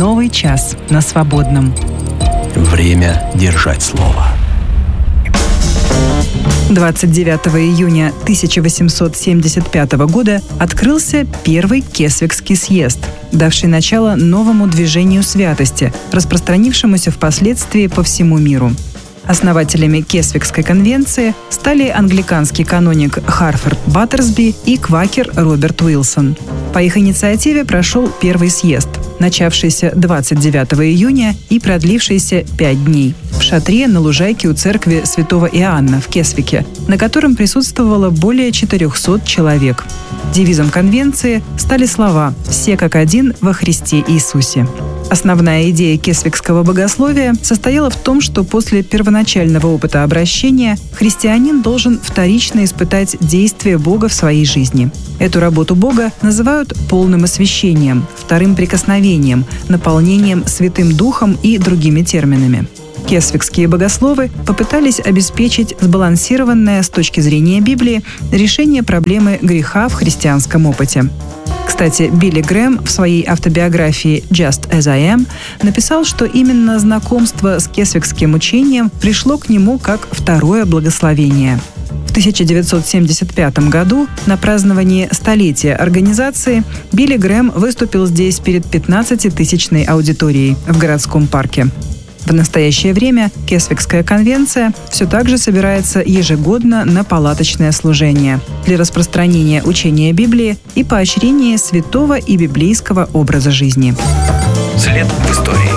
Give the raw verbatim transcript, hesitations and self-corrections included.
Новый час на свободном. Время держать слово. двадцать девятого июня тысяча восемьсот семьдесят пятого года открылся Первый Кесвикский съезд, давший начало новому движению святости, распространившемуся впоследствии по всему миру. Основателями Кесвикской конвенции стали англиканский каноник Харфорд Баттерсби и квакер Роберт Уилсон. По их инициативе прошел Первый съезд, начавшийся двадцать девятого июня и продлившийся пять дней, в шатре на лужайке у церкви Святого Иоанна в Кесвике, на котором присутствовало более четырехсот человек. Девизом конвенции стали слова «Все как один во Христе Иисусе». Основная идея кесвикского богословия состояла в том, что после первоначального опыта обращения христианин должен вторично испытать действие Бога в своей жизни. Эту работу Бога называют полным освящением, вторым прикосновением, наполнением Святым Духом и другими терминами. Кесвикские богословы попытались обеспечить сбалансированное с точки зрения Библии решение проблемы греха в христианском опыте. Кстати, Билли Грэм в своей автобиографии «Just as I am» написал, что именно знакомство с кесвикским учением пришло к нему как второе благословение. В тысяча девятьсот семьдесят пятом году на праздновании столетия организации Билли Грэм выступил здесь перед пятнадцатитысячной аудиторией в городском парке. В настоящее время Кесвикская конвенция все так же собирается ежегодно на палаточное служение для распространения учения Библии и поощрения святого и библейского образа жизни. След в истории.